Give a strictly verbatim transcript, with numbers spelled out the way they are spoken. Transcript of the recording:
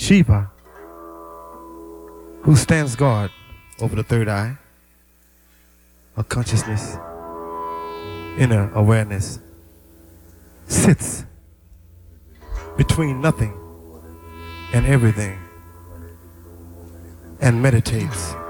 Shiva, who stands guard over the third eye of consciousness, inner awareness, sits between nothing and everything and meditates